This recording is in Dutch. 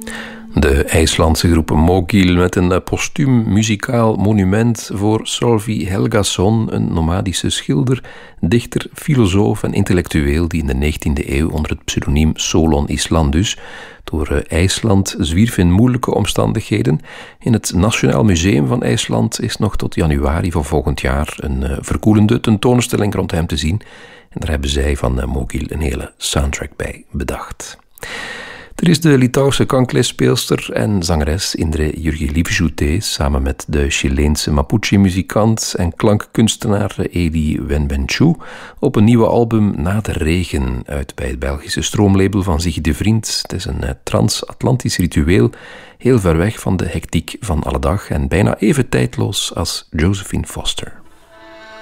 De IJslandse groep Mogil met een postuum muzikaal monument voor Solvi Helgason, een nomadische schilder, dichter, filosoof en intellectueel die in de 19e eeuw onder het pseudoniem Solon Islandus door IJsland zwierf in moeilijke omstandigheden. In het Nationaal Museum van IJsland is nog tot januari van volgend jaar een verkoelende tentoonstelling rond hem te zien. En daar hebben zij van Mogil een hele soundtrack bij bedacht. Er is de Litouwse kanklesspeelster en zangeres Indre Jurgelivjute samen met de Chileense Mapuche-muzikant en klankkunstenaar Eli Wenbenchu op een nieuwe album Na de Regen uit bij het Belgische stroomlabel van Ziggy de Vriend. Het is een transatlantisch ritueel, heel ver weg van de hectiek van alle dag en bijna even tijdloos als Josephine Foster.